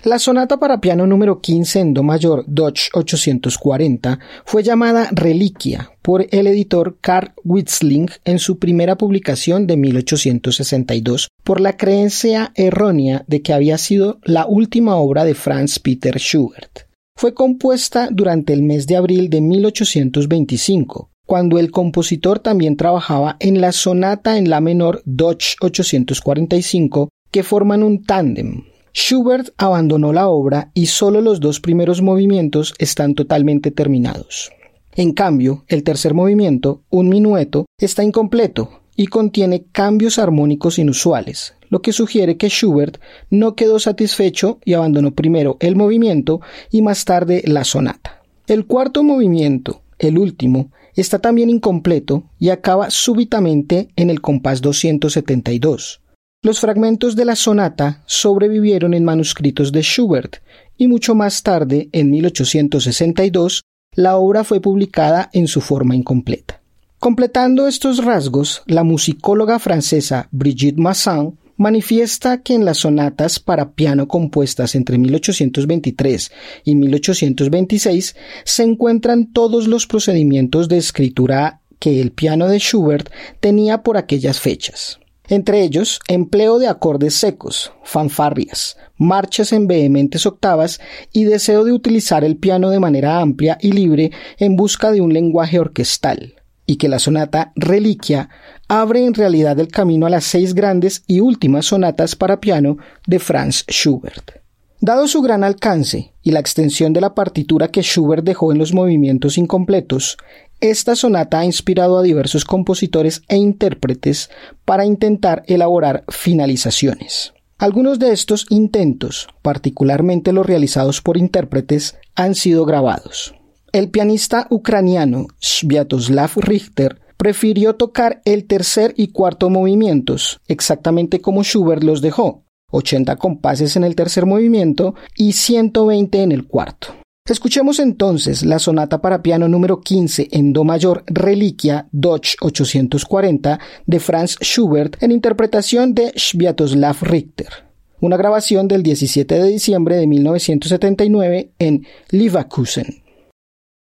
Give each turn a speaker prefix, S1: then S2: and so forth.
S1: La sonata para piano número 15 en do mayor Deutsch 840 fue llamada Reliquia por el editor Karl Wissling en su primera publicación de 1862 por la creencia errónea de que había sido la última obra de Franz Peter Schubert. Fue compuesta durante el mes de abril de 1825, cuando el compositor también trabajaba en la sonata en la menor Deutsch 845 que forman un tándem. Schubert abandonó la obra y solo los 2 primeros movimientos están totalmente terminados. En cambio, el tercer movimiento, un minueto, está incompleto y contiene cambios armónicos inusuales, lo que sugiere que Schubert no quedó satisfecho y abandonó primero el movimiento y más tarde la sonata. El cuarto movimiento, el último, está también incompleto y acaba súbitamente en el compás 272. Los fragmentos de la sonata sobrevivieron en manuscritos de Schubert y mucho más tarde, en 1862, la obra fue publicada en su forma incompleta. Completando estos rasgos, la musicóloga francesa Brigitte Massin manifiesta que en las sonatas para piano compuestas entre 1823 y 1826 se encuentran todos los procedimientos de escritura que el piano de Schubert tenía por aquellas fechas. Entre ellos, empleo de acordes secos, fanfarrias, marchas en vehementes octavas y deseo de utilizar el piano de manera amplia y libre en busca de un lenguaje orquestal, y que la sonata Reliquia abre en realidad el camino a las 6 grandes y últimas sonatas para piano de Franz Schubert. Dado su gran alcance y la extensión de la partitura que Schubert dejó en los movimientos incompletos, esta sonata ha inspirado a diversos compositores e intérpretes para intentar elaborar finalizaciones. Algunos de estos intentos, particularmente los realizados por intérpretes, han sido grabados. El pianista ucraniano Sviatoslav Richter prefirió tocar el tercer y cuarto movimientos, exactamente como Schubert los dejó, 80 compases en el tercer movimiento y 120 en el cuarto. Escuchemos entonces la sonata para piano número 15 en do mayor Reliquia Deutsch 840 de Franz Schubert en interpretación de Sviatoslav Richter, una grabación del 17 de diciembre de 1979 en Leverkusen.